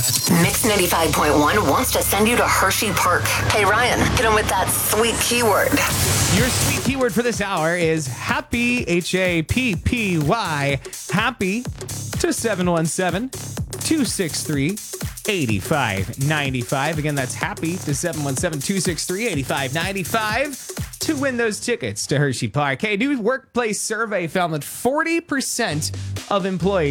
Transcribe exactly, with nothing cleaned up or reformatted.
Mix ninety-five point one wants to send you to Hershey Park. Hey, Ryan, hit him with that sweet keyword. Your sweet keyword for this hour is happy, H A P P Y, happy to seven one seven, two six three, eight five nine five. Again, that's happy to seven one seven, two six three, eight five nine five to win those tickets to Hershey Park. Hey, a new workplace survey found that forty percent of employees